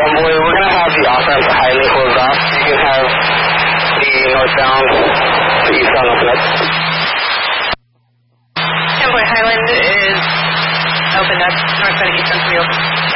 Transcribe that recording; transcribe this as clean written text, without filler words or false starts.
Boy, we're going to have the off-ramp to Highland closed off. You can have the northbound to eastbound open up. Boy, Highland is open up. Northbound to eastbound to reopen.